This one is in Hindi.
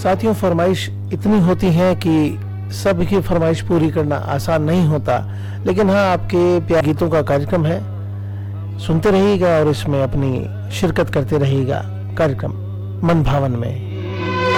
साथियों, फरमाइश इतनी होती है कि सबकी फरमाइश पूरी करना आसान नहीं होता, लेकिन हाँ, आपके प्यार गीतों का कार्यक्रम है, सुनते रहिएगा और इसमें अपनी शिरकत करते रहिएगा कार्यक्रम मन भावन में।